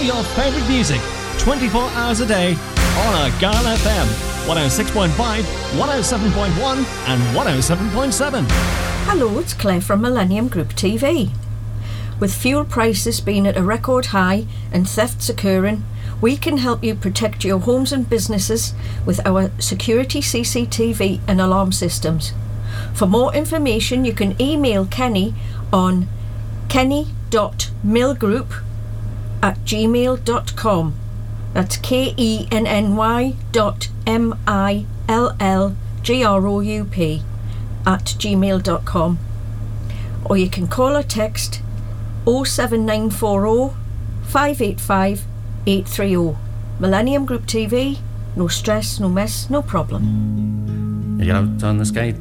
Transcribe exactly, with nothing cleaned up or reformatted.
your favourite music twenty-four hours a day on Argyle F M, one oh six point five, one oh seven point one and one oh seven point seven. Hello, it's Claire from Millennium Group T V. With fuel prices being at a record high and thefts occurring, we can help you protect your homes and businesses with our security C C T V and alarm systems. For more information, you can email Kenny on kenny dot millgroup at gmail dot com. That's K E N N Y dot M I L L G R O U P at gmail dot com. Or you can call or text oh seven nine four oh, five eight five, eight three oh. Millennium Group T V, no stress, no mess, no problem. You get out on the skate